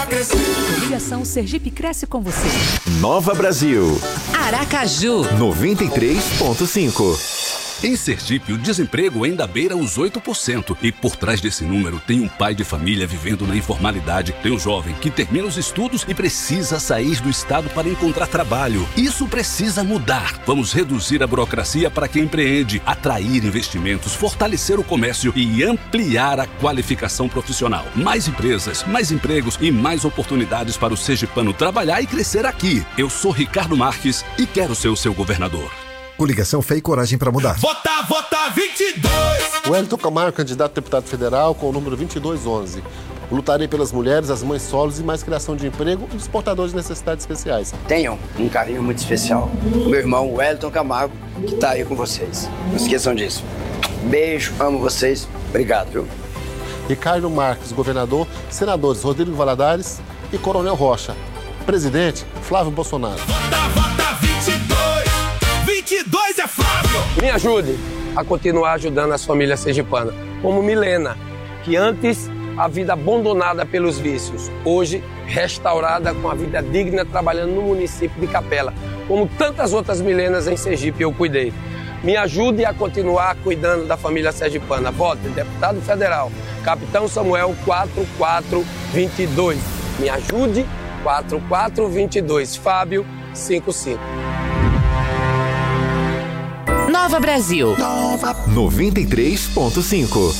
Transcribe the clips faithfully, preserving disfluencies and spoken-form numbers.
crescer. Coligação Sergipe cresce com você. Nova Brasil. Aracaju. noventa e três ponto cinco. Em Sergipe, o desemprego ainda beira os oito por cento. E por trás desse número tem um pai de família vivendo na informalidade. Tem um jovem que termina os estudos e precisa sair do estado para encontrar trabalho. Isso precisa mudar. Vamos reduzir a burocracia para quem empreende, atrair investimentos, fortalecer o comércio e ampliar a qualificação profissional. Mais empresas, mais empregos e mais oportunidades para o sergipano trabalhar e crescer aqui. Eu sou Ricardo Marques e quero ser o seu governador. Coligação Fé e Coragem para mudar. Vota, vota vinte e dois! Wellington Camargo, candidato a deputado federal com o número vinte e dois onze. Lutarei pelas mulheres, as mães solos e mais criação de emprego e dos portadores de necessidades especiais. Tenham um carinho muito especial. Meu irmão Wellington Camargo, que está aí com vocês. Não esqueçam disso. Beijo, amo vocês. Obrigado, viu? Ricardo Marques, governador, senadores Rodrigo Valadares e Coronel Rocha. Presidente, Flávio Bolsonaro. Vota, vota vinte e dois! vinte e dois é Flávio! Me ajude a continuar ajudando as famílias sergipanas, como Milena, que antes a vida abandonada pelos vícios, hoje restaurada com a vida digna trabalhando no município de Capela, como tantas outras Milenas em Sergipe eu cuidei. Me ajude a continuar cuidando da família sergipana. Vote, deputado federal, Capitão Samuel quatro quatro dois dois. Me ajude, quatro quatro dois dois, Fábio cinco cinco. Nova Brasil. noventa e três ponto cinco.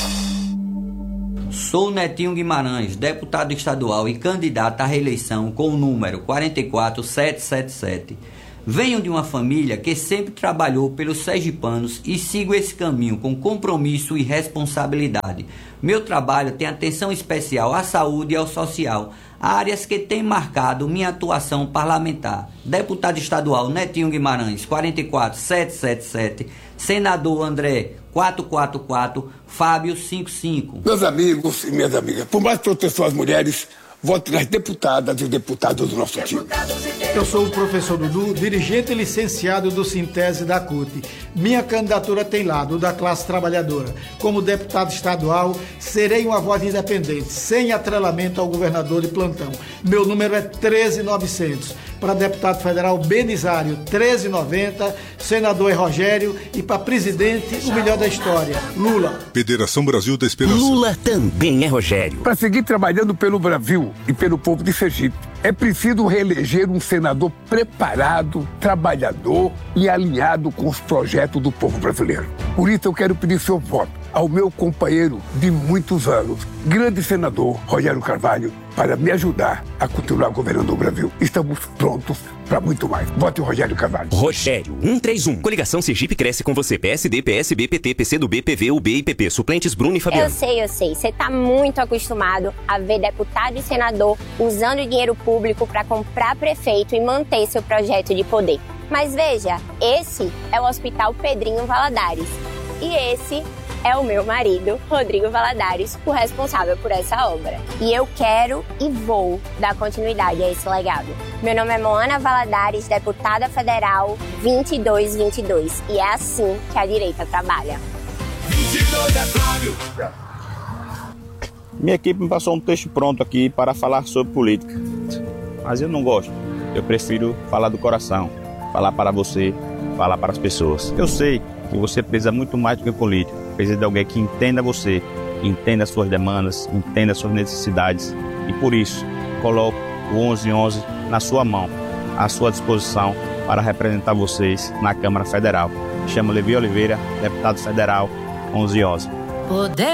Sou Netinho Guimarães, deputado estadual e candidato à reeleição com o número quatro quatro sete sete sete. Venho de uma família que sempre trabalhou pelos sergipanos e sigo esse caminho com compromisso e responsabilidade. Meu trabalho tem atenção especial à saúde e ao social, áreas que têm marcado minha atuação parlamentar. Deputado estadual Netinho Guimarães, quatro quatro sete sete sete. Senador André, quatro quatro quatro, Fábio cinco cinco. Meus amigos e minhas amigas, por mais proteção às mulheres, vote nas deputadas e deputados do nosso time. Eu sou o professor Dudu, dirigente licenciado do Sintese da C U T. Minha candidatura tem lado, o da classe trabalhadora. Como deputado estadual, serei uma voz independente, sem atrelamento ao governador de plantão. Meu número é treze novecentos. Para deputado federal, Benizário, treze noventa. Senador é Rogério. E para presidente, o melhor da história, Lula. Federação Brasil da Esperança. Lula também é Rogério. Para seguir trabalhando pelo Brasil e pelo povo de Sergipe, é preciso reeleger um senador preparado, trabalhador e alinhado com os projetos do povo brasileiro. Por isso eu quero pedir seu voto ao meu companheiro de muitos anos, grande senador Rogério Carvalho, para me ajudar a continuar governando o Brasil. Estamos prontos para muito mais. Vote o Rogério Carvalho. Rogério, cento e trinta e um. Coligação Sergipe cresce com você. P S D, P S B, P T, P C do B, P V, U B e P P. Suplentes Bruno e Fabiano. Eu sei, eu sei. Você está muito acostumado a ver deputado e senador usando dinheiro público para comprar prefeito e manter seu projeto de poder. Mas veja, esse é o Hospital Pedrinho Valadares. E esse é o meu marido, Rodrigo Valadares, o responsável por essa obra. E eu quero e vou dar continuidade a esse legado. Meu nome é Moana Valadares, deputada federal vinte e dois vinte e dois. E é assim que a direita trabalha. vinte e dois é Flávio! Minha equipe me passou um texto pronto aqui para falar sobre política. Mas eu não gosto. Eu prefiro falar do coração, falar para você, falar para as pessoas. Eu sei que você precisa muito mais do que política. Precisa de alguém que entenda você, que entenda as suas demandas, entenda as suas necessidades. E por isso, coloco o onze onze na sua mão, à sua disposição para representar vocês na Câmara Federal. Chamo Levi Oliveira, deputado federal onze onze.